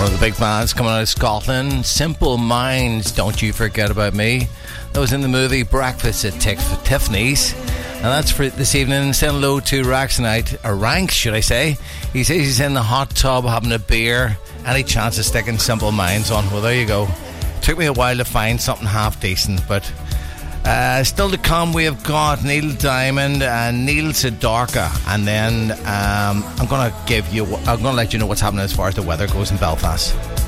One of the big bands coming out of Scotland, Simple Minds, Don't You Forget About Me. That was in the movie Breakfast at Tiffany's. And that's for this evening. Saying hello to Ranks, should I say. He says he's in the hot tub having a beer. Any chance of sticking Simple Minds on? Well, there you go. Took me a while to find something half decent, but still to come, we have got Neil Diamond and Neil Sedaka, and then I'm going to let you know what's happening as far as the weather goes in Belfast.